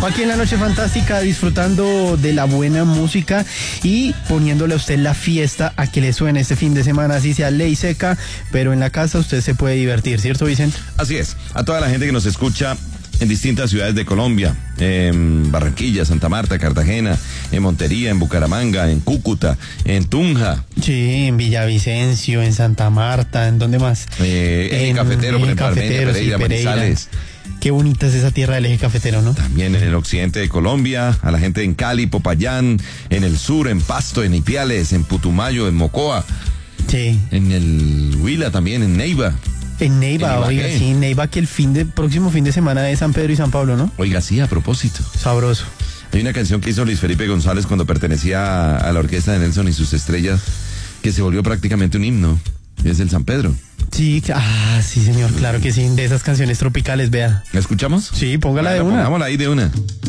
Aquí en La Noche Fantástica, disfrutando de la buena música y poniéndole a usted la fiesta a que le suene este fin de semana, así sea ley seca, pero en la casa usted se puede divertir, ¿cierto, Vicente? Así es. A toda la gente que nos escucha en distintas ciudades de Colombia, en Barranquilla, Santa Marta, Cartagena, en Montería, en Bucaramanga, en Cúcuta, en Tunja. Sí, en Villavicencio, en Santa Marta, ¿en dónde más? En Cafetero, por ejemplo, Armenia, Pereira, Manizales. Qué bonita es esa tierra del eje cafetero, ¿no? También en el occidente de Colombia, a la gente en Cali, Popayán, en el sur, en Pasto, en Ipiales, en Putumayo, en Mocoa. Sí. En el Huila también, en Neiva. En Neiva, oiga, sí, en Neiva, que próximo fin de semana es San Pedro y San Pablo, ¿no? Oiga, sí, a propósito. Sabroso. Hay una canción que hizo Luis Felipe González cuando pertenecía a la orquesta de Nelson y sus estrellas, que se volvió prácticamente un himno. Es el San Pedro. Sí, sí, señor, claro que sí, de esas canciones tropicales, vea. ¿La escuchamos? Sí, póngala de una. Pongámosla ahí de una.